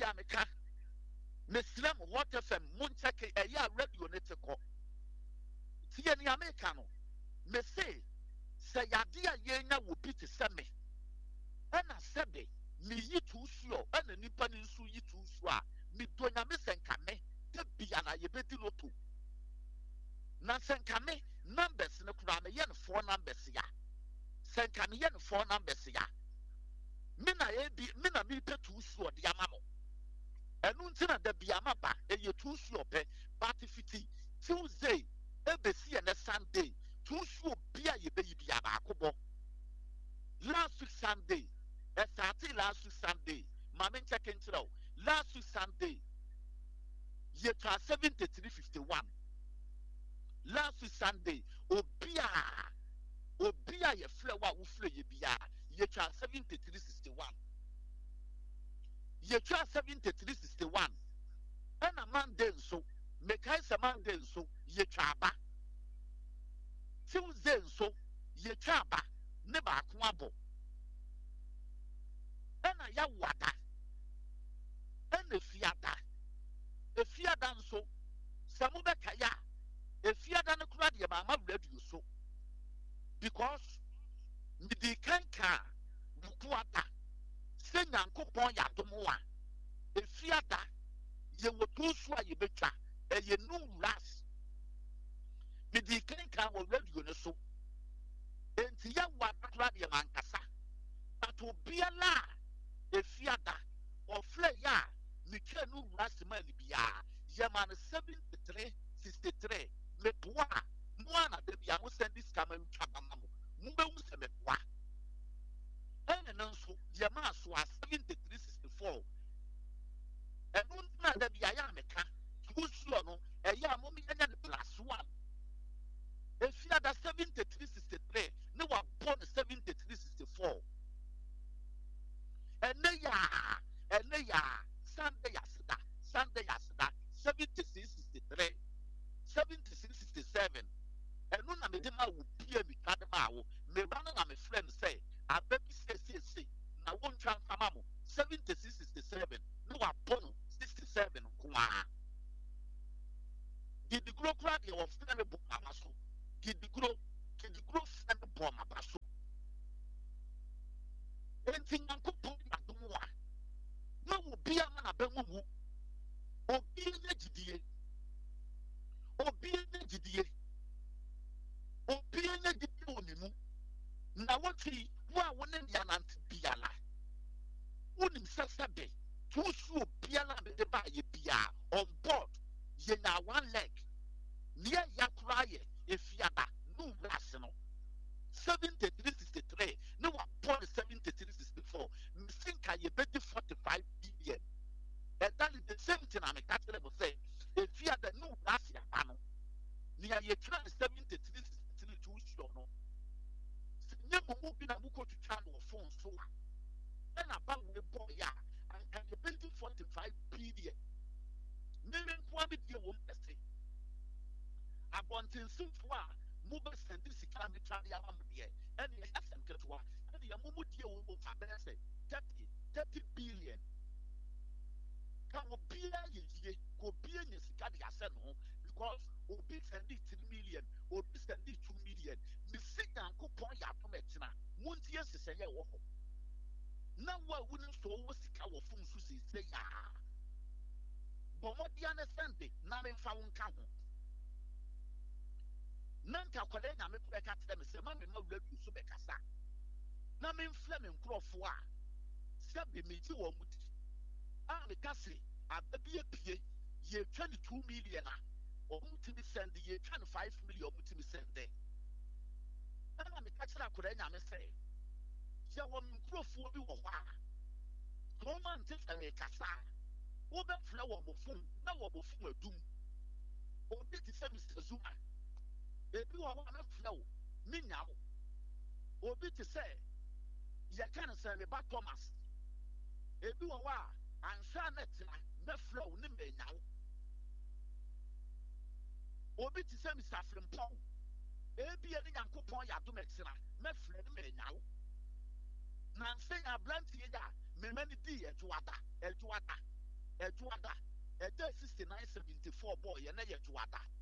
ya meka mesrem what FM mun check eya radio neteko tie ni America no me say yade a yenya wo bi te se me ena sebe me yi tu suo ena nipa ni nsu yi tu suo a me do nya me senkame te bia na ye bedi loto na senkame numbers ne kura me ye no 4 numbers ya senkame ye no 4 numbers ya me na me pe tu suo de ama mo enu ntina da bia ma ba e ye tu suo pe but fiti Tuesday ebesi na Sunday tu suo bia ye be yi bia ba akobo last week Sunday started last week Sunday mama check into last week Sunday ye twa 7351 last week Sunday obia ye flower wo flow ye bia ye twa 7361 ye twa 7361 and a Monday so make I Monday so ye twa ba Tuesday so ye twa ba ne ba ko abo ena ya wada ena efiada nso samu beka ya efiada ne kura de ba ma radio so because mi di kanka bukuata se nyankopon ya domo a efiada ye wotosu a ye betwa eye no ras mi di kanka wo radio ne so enti ya wada kura de mankasa but obiala efiada ofle ya ni kenu rasman bia yaman 7363 me boa mo na de bia mo send this camera twabama mo mo be hu se me boa ene no so yama so 7364 enu na de bia ya meka kusuo no eya mo me nya +1 efiada 7363 ne wa born 7364 ene ya Sunday yasda 7663 7667 enu na me de ma wo pie mi twade ma wo me ba na me friend say ababi say na won twa fama mo 7667 no wa bono 67 kwa gidi gro kra de wo friend bo mama so gidi gro friend bo mama so enti nyankopon na domo wa na wo bia ma na ba mu obi na gidie onimu na wotri wo a wona ya nante biala wonim sasebe to su biala be de ba ye bia on board ye na one leg near yakraye efiada no ras no 7363 no wa born 7364 think I bet 45 billion. And that is the same thing I'm actually saying. If you are the new last year, near your 7362 show no. Never moving a book to channel phone so. And about the boy, yeah, and the building 45 billion. Million quantity won't say. Abundant soon for movers and this economic travel and the SM Ketua and the Amumu deal will 30 billion. Can be a go be in the Scadi Asen home because Obi send it 3 million, Obi send it 2 million. The sick and coupon Yapometina, Muntias is a year. Now, why wouldn't so was the cow of Funsusi say, but what do you understand? Nothing found count. Nanta Colena make a cat them say, Mammy, no review Subecasa. Namin Fleming Crawford. Sabi me to Omuti. Ah, the Cassie, a baby ye 22 million. Omuti send the year 25 million Muti send there. And I'm a catcher Colena may say. Yawam Crawford, you are. Roman takes a cassa. Over flower of food, now of food doom. Or did the same Mr. Zuma. If you are one of flow, me now. Or did you say, you can't say about Thomas. If you are, and Shanet, the flow, Nimbe now. Or did you say, Mr. Frimpong? Ebi any coupon ya do make me friend me now. Nan say a blunt ya, me many D at water, Ejuada. 6974 boy, and a Juada.